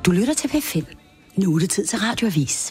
Du lytter til P5. Nu er det tid til Radioavis.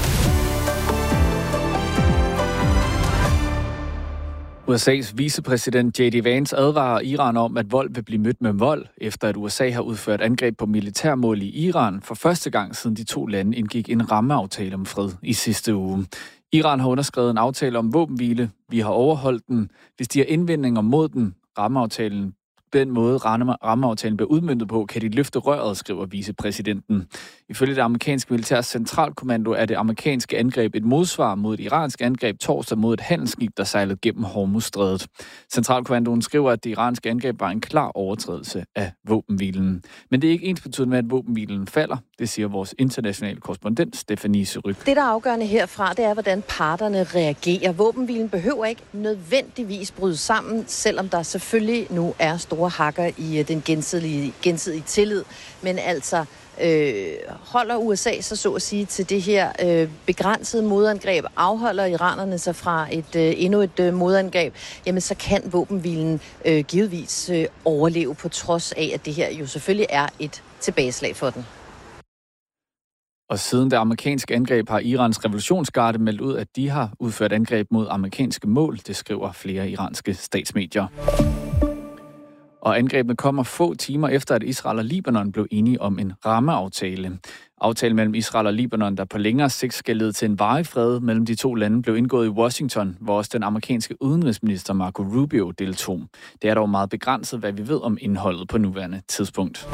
USA's vicepræsident J.D. Vance advarer Iran om, at vold vil blive mødt med vold, efter at USA har udført angreb på militærmål i Iran for første gang siden de to lande indgik en rammeaftale om fred i sidste uge. Iran har underskrevet en aftale om våbenhvile. Vi har overholdt den. Hvis de har indvendinger mod den måde rammeaftalen bliver udmøntet på, kan de løfte røret, skriver vicepræsidenten. Ifølge det amerikanske militærs centralkommando er det amerikanske angreb et modsvar mod et iransk angreb torsdag mod et handelsskib, der sejlede gennem Hormuzstrædet. Centralkommandoen skriver, at det iranske angreb var en klar overtrædelse af våbenhvilen. Men det er ikke ensbetydende med, at våbenhvilen falder. Det siger vores internationale korrespondent, Stephanie Seryk. Det, der er afgørende herfra, det er, hvordan parterne reagerer. Våbenhvilen behøver ikke nødvendigvis bryde sammen, selvom der selvfølgelig nu er store hakker i den gensidige tillid. Men altså, holder USA så at sige til det her begrænsede modangreb, afholder iranerne sig fra endnu et modangreb, jamen så kan våbenhvilen givetvis overleve på trods af, at det her jo selvfølgelig er et tilbageslag for den. Og siden det amerikanske angreb har Irans revolutionsgarde meldt ud, at de har udført angreb mod amerikanske mål, det skriver flere iranske statsmedier. Og angrebene kommer få timer efter, at Israel og Libanon blev enige om en rammeaftale. Aftalen mellem Israel og Libanon, der på længere sigt skal lede til en varig fred mellem de to lande, blev indgået i Washington, hvor også den amerikanske udenrigsminister Marco Rubio deltog. Det er dog meget begrænset, hvad vi ved om indholdet på nuværende tidspunkt.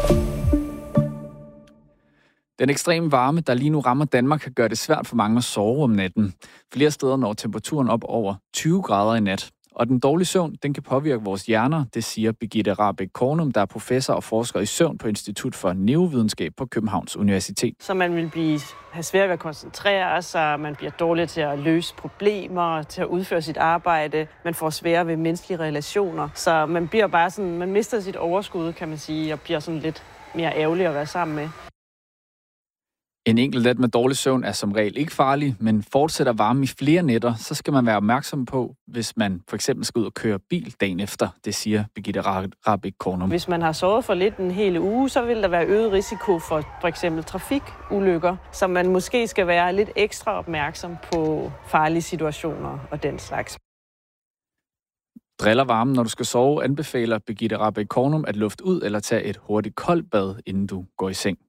Den ekstreme varme, der lige nu rammer Danmark, kan gøre det svært for mange at sove om natten. Flere steder når temperaturen op over 20 grader i nat. Og den dårlige søvn, den kan påvirke vores hjerner, det siger Birgitte Rahbek Kornum, der er professor og forsker i søvn på Institut for Neurovidenskab på Københavns Universitet. Så man vil have svært ved at koncentrere sig, man bliver dårlig til at løse problemer, til at udføre sit arbejde, man får sværere ved menneskelige relationer. Så man bliver bare sådan, man mister sit overskud, kan man sige, og bliver sådan lidt mere ærgerlig at være sammen med. En enkelt nat med dårlig søvn er som regel ikke farlig, men fortsætter varmen i flere nætter, så skal man være opmærksom på, hvis man for eksempel skal ud og køre bil dagen efter, det siger Birgitte Rahbek Kornum. Hvis man har sovet for lidt en hel uge, så vil der være øget risiko for eksempel trafikulykker, så man måske skal være lidt ekstra opmærksom på farlige situationer og den slags. Driller varmen, når du skal sove, anbefaler Birgitte Rahbek Kornum at lufte ud eller tage et hurtigt koldt bad, inden du går i seng.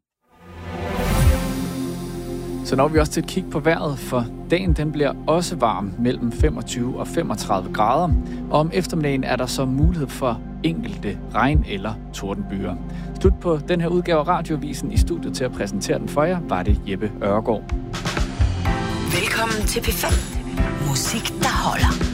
Så når vi også til et kig på vejret, for dagen den bliver også varm mellem 25 og 35 grader. Og om eftermiddagen er der så mulighed for enkelte regn- eller tordenbyer. Slut på den her udgave af Radioavisen. I studiet til at præsentere den for jer var det Jeppe Ørgaard. Velkommen til P5. Musik, der holder.